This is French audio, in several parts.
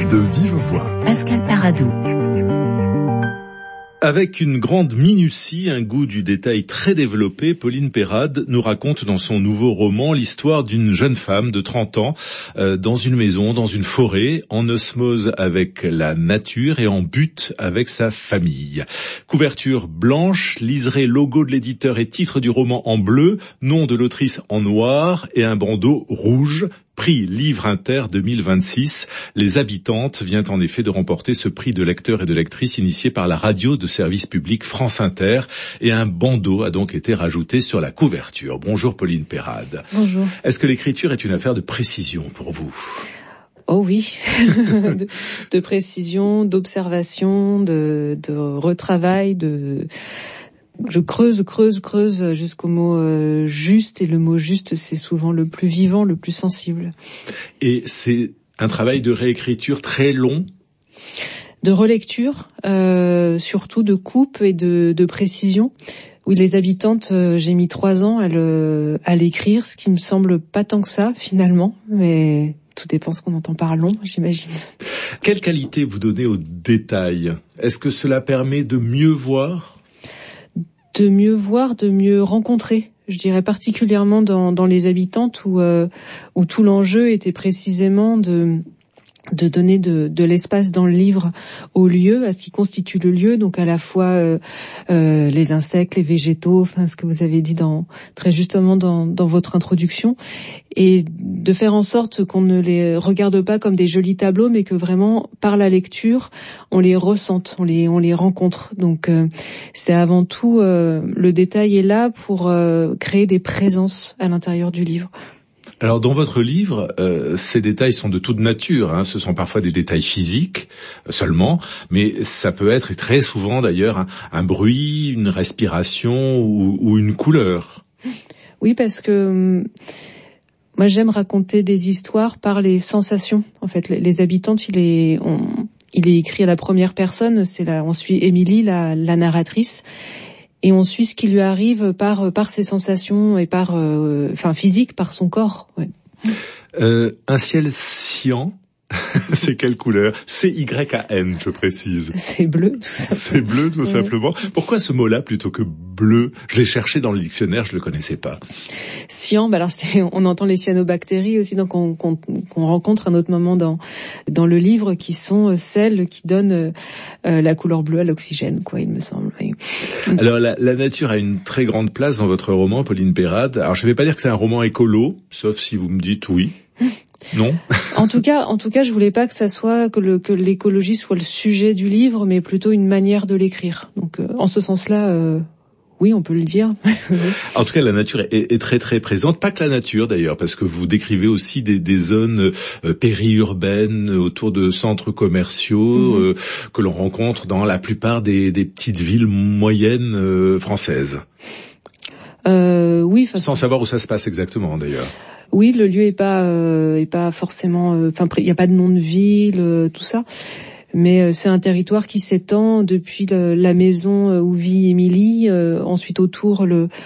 De vive voix, Pascal Paradou. Avec une grande minutie, un goût du détail très développé, Pauline Perrade nous raconte dans son nouveau roman l'histoire d'une jeune femme de 30 ans dans une maison, dans une forêt, en osmose avec la nature et en butte avec sa famille. Couverture blanche, liseré logo de l'éditeur et titre du roman en bleu, nom de l'autrice en noir et un bandeau rouge. Prix Livre Inter 2026. Les Habitantes vient en effet de remporter ce prix de lecteurs et de lectrices initié par la radio de service public France Inter et un bandeau a donc été rajouté sur la couverture. Bonjour Pauline Perrade. Bonjour. Est-ce que l'écriture est une affaire de précision pour vous ? Oh oui, de précision, d'observation, de retravail, je creuse jusqu'au mot juste, et le mot juste, c'est souvent le plus vivant, le plus sensible. Et c'est un travail de réécriture très long ? De relecture, surtout de coupe et de précision. Oui, Les Habitantes, j'ai mis 3 ans à l'écrire, ce qui me semble pas tant que ça, finalement, mais tout dépend ce qu'on entend par long, j'imagine. Quelle qualité vous donnez au détail ? Est-ce que cela permet de mieux voir ? De mieux voir, de mieux rencontrer. Je dirais particulièrement dans Les Habitantes où tout l'enjeu était précisément de donner de l'espace dans le livre au lieu, à ce qui constitue le lieu, donc à la fois les insectes, les végétaux, enfin ce que vous avez dit très justement dans votre introduction, et de faire en sorte qu'on ne les regarde pas comme des jolis tableaux, mais que vraiment par la lecture on les ressente, on les rencontre. Donc c'est avant tout le détail est là pour créer des présences à l'intérieur du livre. Alors dans votre livre, ces détails sont de toute nature, ce sont parfois des détails physiques seulement, mais ça peut être, et très souvent d'ailleurs, un bruit, une respiration ou une couleur. Oui, parce que moi j'aime raconter des histoires par les sensations. En fait, Les Habitantes, il est écrit à la première personne, on suit Émilie, la narratrice. Et on suit ce qui lui arrive par ses sensations et physique, par son corps. Ouais. Un ciel cyan, c'est quelle couleur ? C-Y-A-N, je précise. C'est bleu, tout ça. C'est bleu, tout simplement. Pourquoi ce mot-là plutôt que bleu ? Je l'ai cherché dans le dictionnaire, je le connaissais pas. Cyan, on entend les cyanobactéries aussi, donc qu'on rencontre à un autre moment dans le livre, qui sont celles qui donnent la couleur bleue à l'oxygène, il me semble. Oui. Alors la nature a une très grande place dans votre roman, Pauline Perrade. Alors je ne vais pas dire que c'est un roman écolo, sauf si vous me dites oui. Non. En tout cas, je voulais pas que ça soit que l'écologie soit le sujet du livre, mais plutôt une manière de l'écrire. Donc, en ce sens-là, oui, on peut le dire. En tout cas, la nature est très très présente. Pas que la nature d'ailleurs, parce que vous décrivez aussi des zones périurbaines autour de centres commerciaux que l'on rencontre dans la plupart des petites villes moyennes françaises. Oui. Sans savoir où ça se passe exactement d'ailleurs. Oui, le lieu est pas forcément. Il y a pas de nom de ville, tout ça. Mais c'est un territoire qui s'étend depuis la maison où vit Émilie, ensuite autour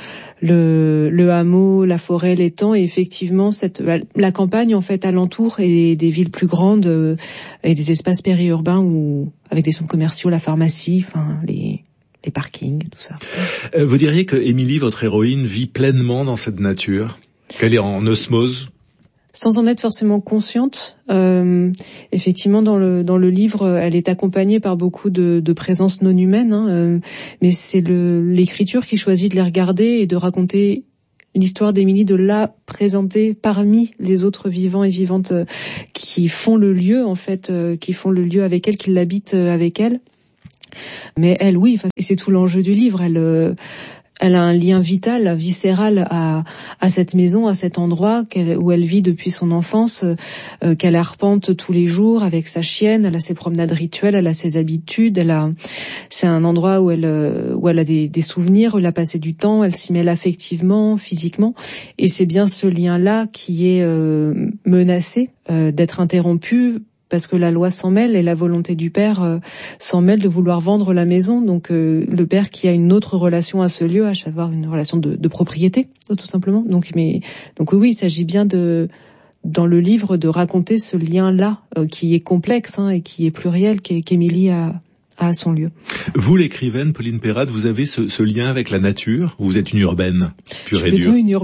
le hameau, la forêt, l'étang, et effectivement la campagne en fait alentour, et des villes plus grandes et des espaces périurbains avec des centres commerciaux, la pharmacie, les parkings, tout ça. Vous diriez que Émilie, votre héroïne, vit pleinement dans cette nature ? Qu'elle est en osmose ? Sans en être forcément consciente, effectivement dans le livre, elle est accompagnée par beaucoup de présences non humaines, mais c'est l'écriture qui choisit de les regarder et de raconter l'histoire d'Émilie, de la présenter parmi les autres vivants et vivantes qui font le lieu en fait, qui font le lieu avec elle, qui l'habitent avec elle. Mais elle, oui, et c'est tout l'enjeu du livre. Elle a un lien vital, viscéral à cette maison, à cet endroit où elle vit depuis son enfance, qu'elle arpente tous les jours avec sa chienne. Elle a ses promenades rituelles, elle a ses habitudes. C'est un endroit où elle a des souvenirs, où elle a passé du temps. Elle s'y mêle affectivement, physiquement, et c'est bien ce lien-là qui est menacé d'être interrompu, parce que la loi s'en mêle et la volonté du père s'en mêle de vouloir vendre la maison. Donc le père qui a une autre relation à ce lieu, à savoir une relation de propriété, tout simplement. Donc oui, il s'agit bien de dans le livre de raconter ce lien-là qui est complexe et qui est pluriel, qu'Émilie a à son lieu. Vous, l'écrivaine Pauline Perrade, vous avez ce lien avec la nature ou vous êtes une urbaine pure et dure? Je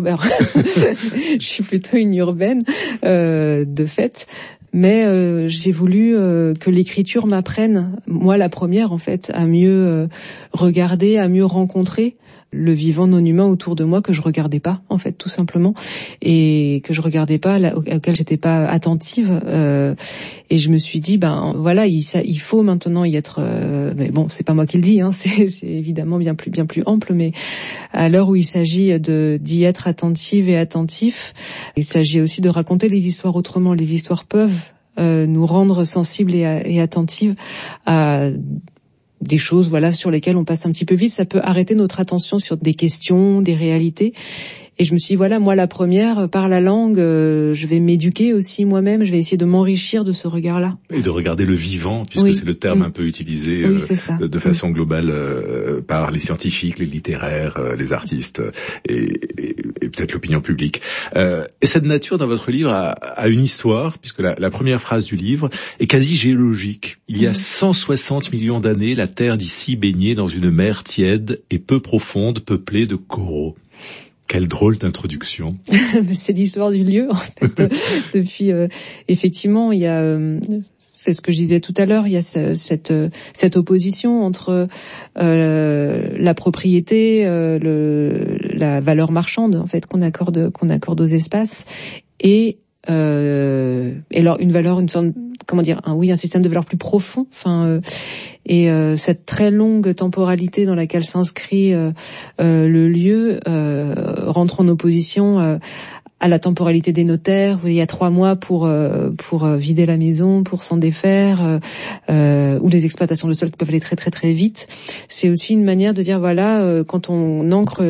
suis plutôt une urbaine, de fait. Mais j'ai voulu que l'écriture m'apprenne, moi la première en fait, à mieux regarder, à mieux rencontrer le vivant non humain autour de moi que je regardais pas en fait tout simplement et que je regardais pas auquel j'étais pas attentive et je me suis dit voilà il faut maintenant y être mais bon c'est pas moi qui le dis c'est évidemment bien plus ample, mais à l'heure où il s'agit d'y être attentive et attentif, il s'agit aussi de raconter les histoires autrement. Les histoires peuvent nous rendre sensibles et attentives à des choses sur lesquelles on passe un petit peu vite. Ça peut arrêter notre attention sur des questions, des réalités. Et je me suis dit, moi la première, par la langue, je vais m'éduquer aussi moi-même, je vais essayer de m'enrichir de ce regard-là. Et de regarder le vivant, puisque c'est le terme un peu utilisé de façon globale par les scientifiques, les littéraires, les artistes et peut-être l'opinion publique. Et cette nature dans votre livre a une histoire, puisque la première phrase du livre est quasi géologique. Il y a 160 millions d'années, la Terre d'ici baignait dans une mer tiède et peu profonde, peuplée de coraux. Quelle drôle d'introduction. C'est l'histoire du lieu, en fait. Depuis, effectivement, il y a, c'est ce que je disais tout à l'heure, il y a cette opposition entre la propriété, la valeur marchande, en fait, qu'on accorde aux espaces, et alors une forme, un système de valeurs plus profond, et cette très longue temporalité dans laquelle s'inscrit le lieu rentre en opposition à la temporalité des notaires, où il y a 3 mois pour vider la maison, pour s'en défaire, ou les exploitations de sol qui peuvent aller très très très vite. C'est aussi une manière de dire quand on ancre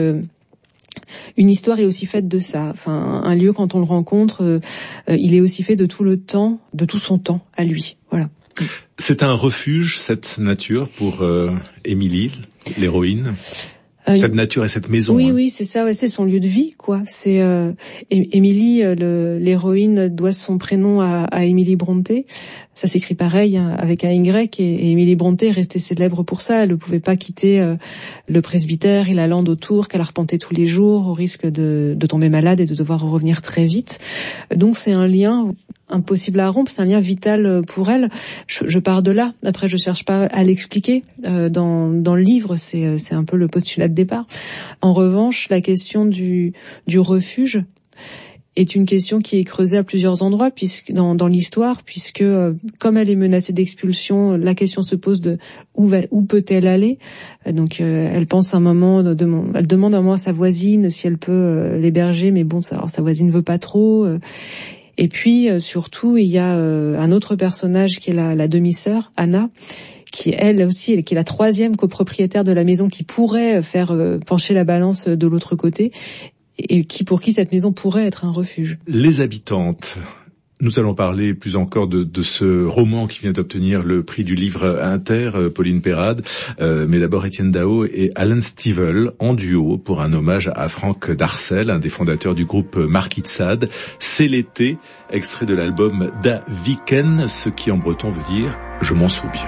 une histoire est aussi faite de ça. Un lieu, quand on le rencontre, il est aussi fait de tout le temps, de tout son temps à lui. Voilà. C'est un refuge, cette nature, pour Émilie, l'héroïne. Cette nature et cette maison. Oui, c'est ça. C'est son lieu de vie, quoi. C'est Émilie, l'héroïne, doit son prénom à Émilie Brontë. Ça s'écrit pareil avec un Y, et Émilie Brontë est restée célèbre pour ça. Elle ne pouvait pas quitter le presbytère et la lande autour qu'elle arpentait tous les jours au risque de tomber malade et de devoir revenir très vite. Donc c'est un lien impossible à rompre, c'est un lien vital pour elle. Je pars de là. Après, je cherche pas à l'expliquer. Dans le livre, c'est un peu le postulat de départ. En revanche, la question du refuge est une question qui est creusée à plusieurs endroits dans l'histoire, puisque comme elle est menacée d'expulsion, la question se pose de où peut-elle aller. Donc elle pense un moment, elle demande un moment à sa voisine si elle peut l'héberger, mais bon, sa voisine veut pas trop. Et puis surtout, il y a un autre personnage qui est la demi-sœur, Anna, qui elle aussi, qui est la 3e copropriétaire de la maison, qui pourrait faire pencher la balance de l'autre côté, et pour qui cette maison pourrait être un refuge. Les habitantes. Nous allons parler plus encore de ce roman qui vient d'obtenir le prix du livre Inter, Pauline Perrade. Mais d'abord Étienne Dao et Alan Stivell en duo pour un hommage à Franck Darcel, un des fondateurs du groupe Marquis de Sade. C'est l'été, extrait de l'album Da Viken, ce qui en breton veut dire « Je m'en souviens ».